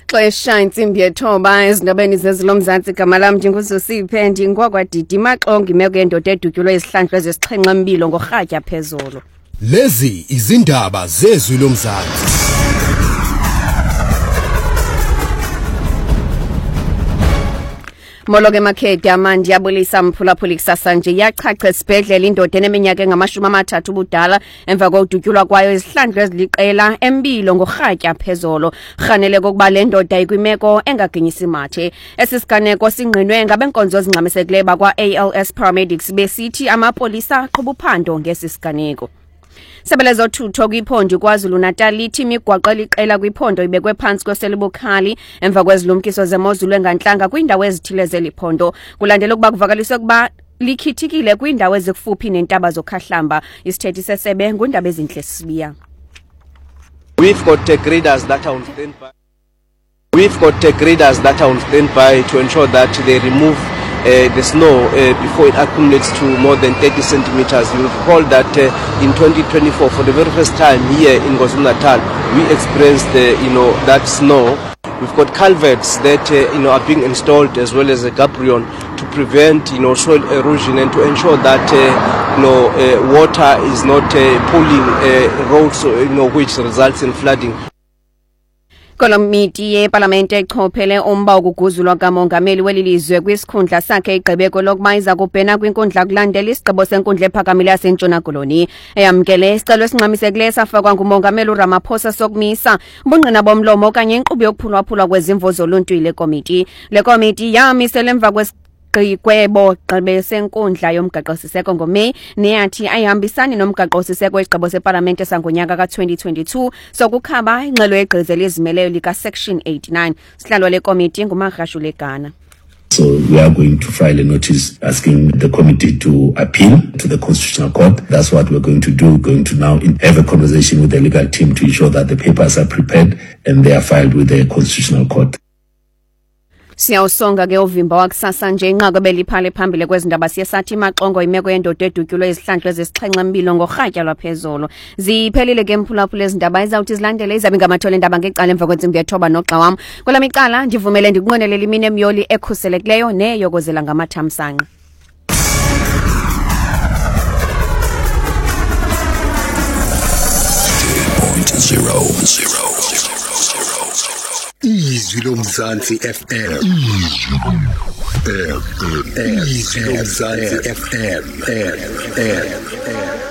Xesha intsimbi yethoba ezindabeni zezilomzantsi igama lam ndinguzosiphe ndingwakwadidi imaxongo imeko yendoda edutyulwe izihlandlo ezisixhenxe mbilo ngorhatya phezulu. Lezi izindaba zezwi lomzantsi. Moloke Makhedi amandi yabulisa mphulaphuli kusasa nje yachacha esibhedlela indoda eneminyaka engama-30 ubudala emva kokudutyulwa kwayo izihlandlo eziliqela empilo ngorhatya phezolo. Rhanele kokuba le ndoda ikwimeko engaginyisi mathe. Esi siganeko singqinwe ngabenkonzo ezingxamisekileyo bakwa-ALS paramedics besithi amapolisa aqhuba uphando ngesi siganeko. Sebelezo thutho kwiphondo KwaZulu Natal lithi imigwaqo eliqela kwiphondo ibekwe phansi kweselibukhali emva kwezilumkiso zemozulu engantlanga kwindawo ezithile zeliphondo. Kulandela ukuba kuvakaliswe kuba likhithikile kwindawo ezikufuphi nentaba zokhahlamba. Isithethi sesebe ngundaba ezinhle sibiya. We've got graders that are on standby. To ensure that they remove the snow before it accumulates to more than 30 centimeters. You will recall that in 2024, for the very first time here in KwaZulu Natal, we experienced that snow. We've got culverts that are being installed as well as a gabion to prevent soil erosion and to ensure that water is not pulling roads which results in flooding. Komiti yeParlamente ichophele umba ukuguzulwa kamongameli welilizwe kwisikhundla sakhe igqibeko lokuba iza kubhena kwinkundla kulandela isigqibo senkundla ephakamile yaseNtshona Koloni. Eyamkele isicelo esingxamisekileyo safakwa ngumongameli uRamaphosa sokumisa ubungqina bomlomo okanye inkqubo yokuphulwaphulwa kwezimvo zoluntu yile komiti. Le komiti yamisela emva kwesikwebo gqibe senkundla yomgaqo-siseko ngoMeyi neyathi ayihambisani nomgaqo-siseko isigqibo seParlamente sangonyaka ka-2022 sokukhaba ingxelo yegqiza elizimeleyo lika-Section 89. Sihlalo le komiti nguMarhashu Legana. So we are going to file a notice asking the committee to appeal to the Constitutional Court. That's what we're going to do. We're going to now have a conversation with the legal team to ensure that the papers are prepared and they are filed with the Constitutional Court. Siyawusonga ke uvimba wakusasa nje inqako beliphale phambili kwezindaba siyesathi imaxongo imeko yendoda edutyulwe izihlandlo ezisixhenxe mbilo ngorhatya lwaphezolo. Ziphelile ke mphulaphula ezindaba izawuthi zilandele izabe ngamathole endaba ngecala emva kwentsimbi yethoba noxa wam. Kwelami icala ndivumele ndikunqwenelela imini emyoli ekhuselekileyo neyokozela ngamathamsanqa. Izwi lomzantsi FM. Izwi lomzantsi FM.